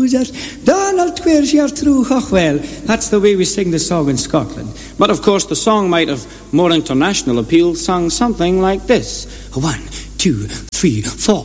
Cruisers. Donald Twirsher True well. That's the way we sing the song in Scotland. But of course the song might have more international appeal, sung something like this. 1, 2, 3, 4.